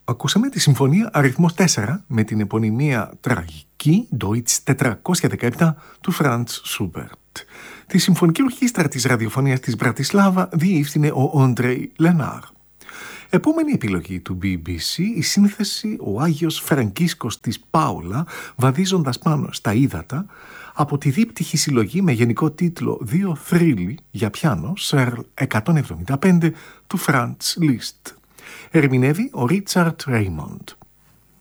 Ακούσαμε τη συμφωνία αριθμός 4 με την επωνυμία τραγική Deutsch 417 του Franz Schubert. Τη συμφωνική ορχήστρα της ραδιοφωνίας της Μπρατισλάβα διεύθυνε ο Andrei Lenard. Επόμενη επιλογή του BBC, η σύνθεση «Ο Άγιος Φραγκίσκος της Πάολα βαδίζοντας πάνω στα ύδατα» από τη δίπτυχη συλλογή με γενικό τίτλο «Δύο θρύλοι για πιάνο» Searle 175 του Franz Liszt. Ερμηνεύει ο Richard Raymond.